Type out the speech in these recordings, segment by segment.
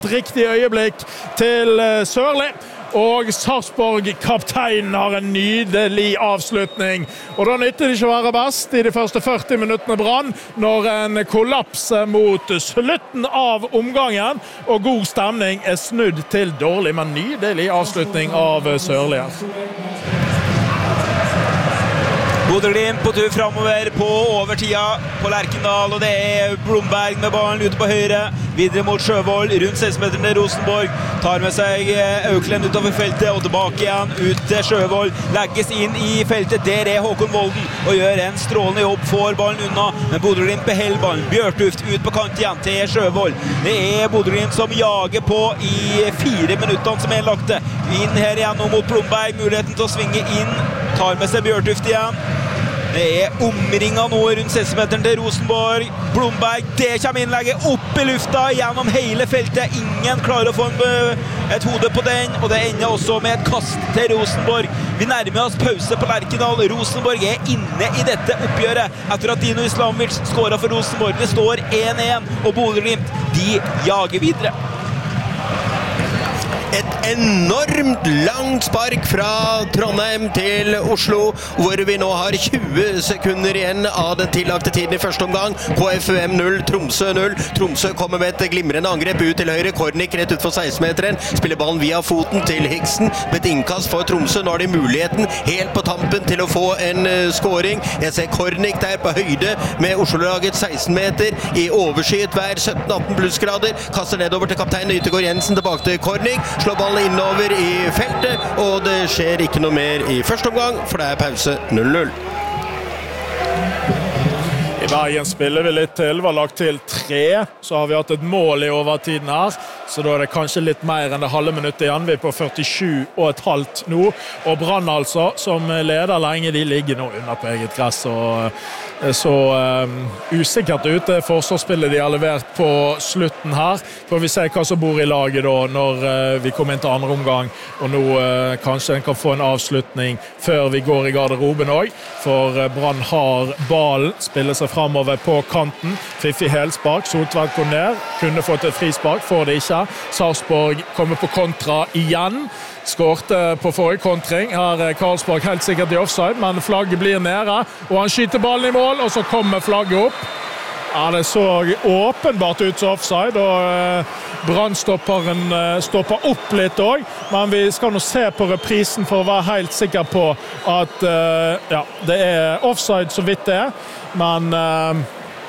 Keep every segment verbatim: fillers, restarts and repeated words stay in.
riktig øyeblikk til Sørli, og Sarpsborg-kapteinen har en nydelig avslutning. Og da nytter det ikke å være best i de første førti minuttene Brann, når en kollapser mot slutten av omgangen, og god stemning er snudd til dårlig, men nydelig avslutning av Sørli. Bodø-Glimt på tur fremover på overtida på Lerkendal, og det er Blomberg med ballen ute på høyre, videre mot Sjøvold, rundt seksten-meteren til Rosenborg, tar med seg Auklend utover feltet, og tilbake igjen ut til Sjøvold, legges inn i feltet, der er Håkon Volden, og gjør en strålende jobb, får ballen unna, men Bodø-Glimt beholder ballen, Bjørtuft ut på kant igjen til Sjøvold, det er Bodø-Glimt som jager på i fire minuttene som er lagte, inn her igjen mot Blomberg, muligheten til å svinge inn, tar med seg Bjørtuft igjen. Det er omringet nå rundt seksten-meteren til Rosenborg. Blomberg, det kommer innlegget opp i lufta gjennom hele feltet. Ingen klarer å få en, et hode på den, og det ender også med et kast til Rosenborg. Vi nærmer oss pause på Lerkendal. Rosenborg er inne i dette oppgjøret etter at Dino Islamovic skåret for Rosenborg. Det står én én, og Bodø-Glimt, de jager videre. Et enormt langt spark fra Trondheim til Oslo, hvor vi nå har tjue sekunder igjen av den tillagte tiden i første omgang. K F U M null, Tromsø null. Tromsø kommer med et glimrende angrep ut til høyre. Kornik rett ut for seksten-meteren. Spiller ballen via foten til Hiksen. Med et innkast for Tromsø. Nå har de muligheten helt på tampen til å få en uh, scoring. Jeg ser Kornik der på høyde med Oslo-lagets seksten-meter i overskyet vær sytten atten plussgrader. Kaster nedover til kaptein Yttergård Jensen, tilbake til Kornik. Slår ballen innover i feltet, og det skjer ikke noe mer i første omgang, for det er pause null null. I Bergen spiller vi litt til, var lagt til tre, så har vi hatt et mål i overtiden her, så da er det kanskje litt mer enn det halve minuttet igjen. Vi er på førtisju og et halvt nå, og Brann altså, som leder lenge, de ligger nå under på eget gress, og så um, usikkert ute forsvarsspillet de har levert på slutten her. Får vi se hva som bor i laget da, når uh, vi kommer inn til andre omgang, og nå uh, kanskje en kan få en avslutning før vi går i garderoben også, for uh, Brann har ballen, spiller seg fremover på kanten, fiffig helspark, Soltvedt går ned, kunne fått et frispark, får det ikke. Sarpsborg kommer på kontra igjen, skårte på forrige kontring, her er Karlsborg helt sikkert i offside, men flagget blir nede, og han skyter ballen i mål, og så kommer flagget opp. Ja, det så åpenbart ut som offside, og eh, Brannstopperen eh, stopper opp litt også, men vi skal nå se på reprisen for å være helt sikker på at eh, ja, det er offside så vidt det er, men eh,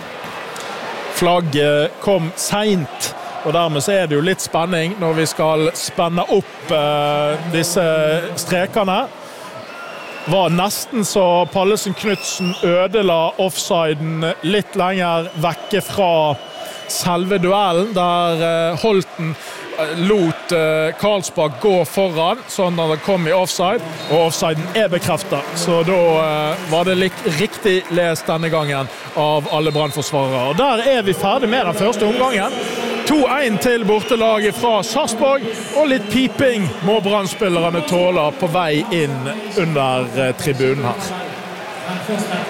flagget kom sent. Og dermed så er det jo litt spenning når vi skal spenne opp eh, disse strekene. Var nesten så Pallesen Knudsen ødela offsiden litt lenger vekke fra selve duellen, der eh, Holten lot eh, Karlsbakk gå foran, sånn at han kom i offside, og offsiden er bekreftet. Så da eh, var det litt riktig lest denne gangen av alle brannforsvarere. Og der er vi ferdig med den første omgangen. to én til bortelaget fra Sarpsborg, og litt piping må brannspillerne tåle på vei inn under eh, tribunen her.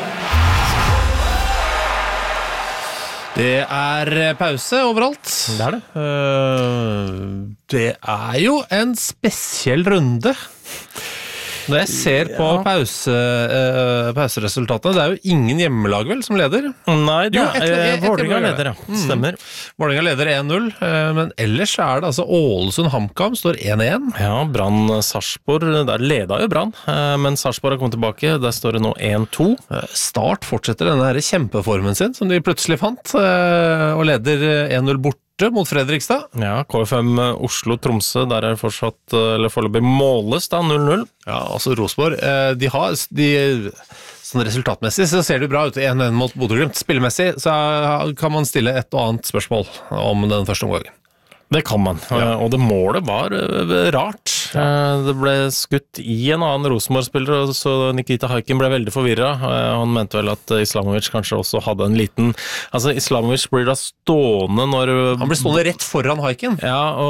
Det er pause overalt. Det er det. Det er jo en spesiell runde. Når jeg ser på pause, uh, pauseresultatene, det er jo ingen hjemmelag vel som leder? Nei, det jo, er et, et, Vålerenga leder, ja. Mm. Stemmer. Vålerenga leder én null, uh, men ellers er det altså Ålesund-HamKam står én én. Ja, Brann-Sarpsborg, der leder jo Brann, uh, men Sarpsborg har kommet tilbake, der står det nå én to. Uh, Start fortsetter denne her kjempeformen sin, som de plutselig fant, uh, og leder én null bort mot Fredrikstad. Ja, K F M Oslo-Tromsø, der er fortsatt, eller foreløpig måles da, null null. Ja, altså Rosenborg, de har, de, sånn resultatmessig så ser det bra ut, én én mot Bodø-Glimt. Spillemessig så kan man stille et og annet spørsmål om den første omgangen. Det kan man, ja. Og det målet var rart. Ja. Det ble skutt i en annen Rosenborg-spiller, så Nikita Haikin ble veldig forvirret. Han mente vel at Islamovic kanskje også hadde en liten... Altså, Islamovic blir da stående når... Han blir stående rett foran Haikin. Ja, og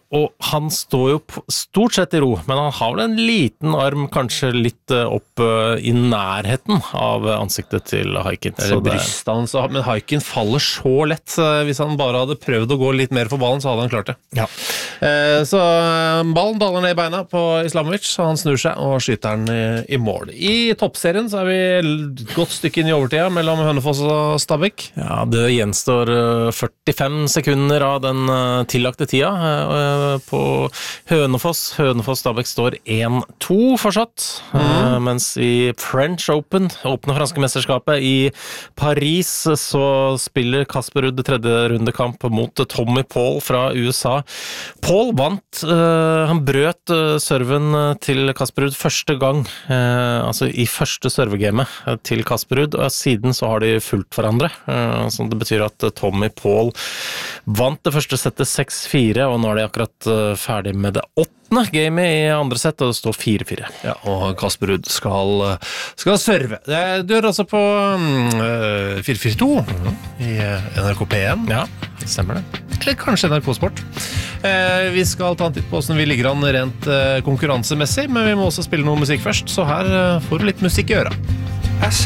og han står jo på, stort sett i ro, men han har vel en liten arm kanskje litt uh, opp uh, i nærheten av ansiktet til Haikin. Eller brystet hans, men Haikin faller så lett. Hvis han bare hadde prøvd å gå litt mer for ballen, så hadde han klart det. Ja. Eh, så ballen daler ned i beina på Islamovic, så han snur seg og skyter den i, i mål. I toppserien så er vi et godt stykke inn i overtida mellom Hønefoss og Stabæk. Ja, det gjenstår uh, førtifem sekunder av den uh, tillagte tida uh, på Hønefoss. Hønefoss-Stabæk står én to fortsatt, mm. uh, mens i French Open, åpne franske mesterskapet i Paris, så spiller Casper Ruud tredje rundekamp mot Tommy Paul fra U S A. Paul vant, uh, han brøt uh, serven til Casper Ruud første gang, uh, altså i første servegamet uh, til Casper Ruud, og siden så har de fulgt hverandre. Uh, så det betyr at uh, Tommy Paul vant det første settet seks fire, og nå er de akkurat uh, ferdig med det åttende gamet i andre sett, og det står fire fire. Ja, og Casper Ruud skal, skal serve. Du er altså på uh, fire fire to mm. i N R K P en. Ja, det stemmer det. Eller kanskje N R K Sport. Eh, vi skal ta en titt på hvordan vi ligger an rent eh, konkurransemessig, men vi må også spille noe musikk først, så her eh, får du litt musikk i øra. I